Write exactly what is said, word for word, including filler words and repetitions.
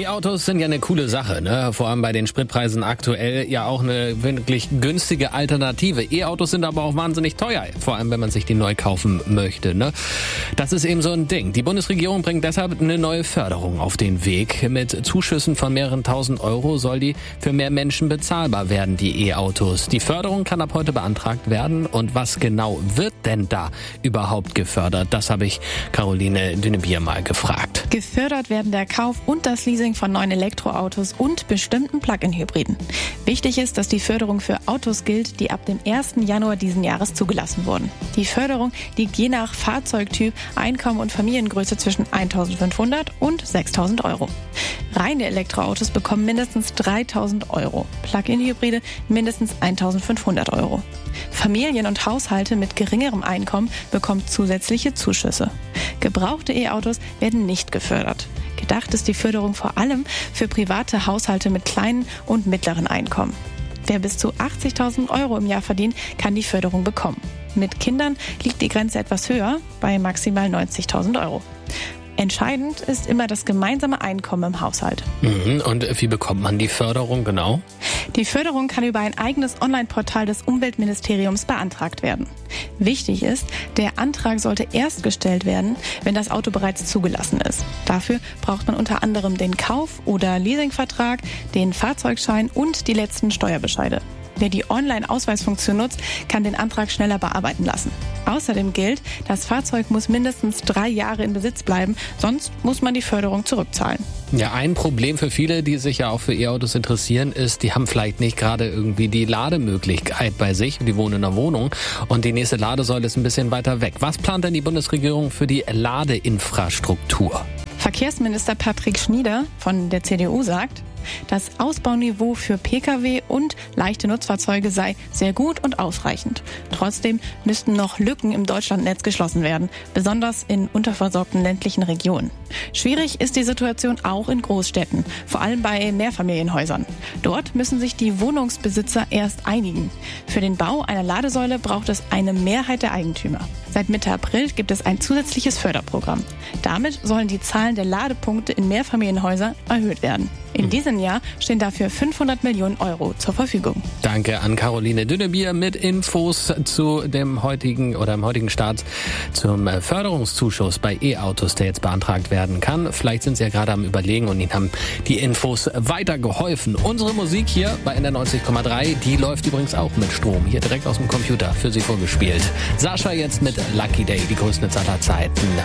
E-Autos sind ja eine coole Sache, ne? Vor allem bei den Spritpreisen aktuell ja auch eine wirklich günstige Alternative. E-Autos sind aber auch wahnsinnig teuer, vor allem wenn man sich die neu kaufen möchte, ne? Das ist eben so ein Ding. Die Bundesregierung bringt deshalb eine neue Förderung auf den Weg. Mit Zuschüssen von mehreren tausend Euro soll die für mehr Menschen bezahlbar werden, die E-Autos. Die Förderung kann ab heute beantragt werden. Und was genau wird denn da überhaupt gefördert? Das habe ich Caroline Dünnebier mal gefragt. Gefördert werden der Kauf und das Leasing von neuen Elektroautos und bestimmten Plug-in-Hybriden. Wichtig ist, dass die Förderung für Autos gilt, die ab dem ersten Januar diesen Jahres zugelassen wurden. Die Förderung liegt je nach Fahrzeugtyp, Einkommen und Familiengröße zwischen eintausendfünfhundert und sechstausend Euro. Reine Elektroautos bekommen mindestens dreitausend Euro, Plug-in-Hybride mindestens eintausendfünfhundert Euro. Familien und Haushalte mit geringerem Einkommen bekommen zusätzliche Zuschüsse. Gebrauchte E-Autos werden nicht gefördert. Gedacht ist die Förderung vor allem für private Haushalte mit kleinen und mittleren Einkommen. Wer bis zu achtzigtausend Euro im Jahr verdient, kann die Förderung bekommen. Mit Kindern liegt die Grenze etwas höher, bei maximal neunzigtausend Euro. Entscheidend ist immer das gemeinsame Einkommen im Haushalt. Mhm. Und wie bekommt man die Förderung genau? Die Förderung kann über ein eigenes Online-Portal des Umweltministeriums beantragt werden. Wichtig ist, der Antrag sollte erst gestellt werden, wenn das Auto bereits zugelassen ist. Dafür braucht man unter anderem den Kauf- oder Leasingvertrag, den Fahrzeugschein und die letzten Steuerbescheide. Wer die Online-Ausweisfunktion nutzt, kann den Antrag schneller bearbeiten lassen. Außerdem gilt, das Fahrzeug muss mindestens drei Jahre in Besitz bleiben, sonst muss man die Förderung zurückzahlen. Ja, ein Problem für viele, die sich ja auch für E-Autos interessieren, ist, die haben vielleicht nicht gerade irgendwie die Lademöglichkeit bei sich. Die wohnen in einer Wohnung und die nächste Ladesäule ist ein bisschen weiter weg. Was plant denn die Bundesregierung für die Ladeinfrastruktur? Verkehrsminister Patrick Schnieder von der C D U sagt, das Ausbauniveau für Pkw und leichte Nutzfahrzeuge sei sehr gut und ausreichend. Trotzdem müssten noch Lücken im Deutschlandnetz geschlossen werden, besonders in unterversorgten ländlichen Regionen. Schwierig ist die Situation auch in Großstädten, vor allem bei Mehrfamilienhäusern. Dort müssen sich die Wohnungsbesitzer erst einigen. Für den Bau einer Ladesäule braucht es eine Mehrheit der Eigentümer. Seit Mitte April gibt es ein zusätzliches Förderprogramm. Damit sollen die Zahlen der Ladepunkte in Mehrfamilienhäusern erhöht werden. In diesem Jahr stehen dafür fünfhundert Millionen Euro zur Verfügung. Danke an Caroline Dünnebier mit Infos zu dem heutigen oder im heutigen Start zum Förderungszuschuss bei E-Autos, der jetzt beantragt werden kann. Vielleicht sind Sie ja gerade am Überlegen und Ihnen haben die Infos weitergeholfen. Unsere Musik hier bei N R neunzig Komma drei, die läuft übrigens auch mit Strom. Hier direkt aus dem Computer für Sie vorgespielt. Sascha jetzt mit Lucky Day, die größte aller Zeiten.